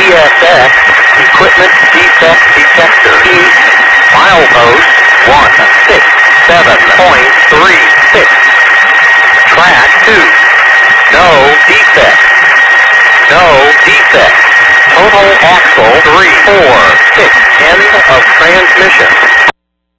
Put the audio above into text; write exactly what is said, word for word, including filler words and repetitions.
S X, equipment defect detector. East, milepost one six seven point three six. Track two, no defect. No defect. Total axle three four six. End of transmission.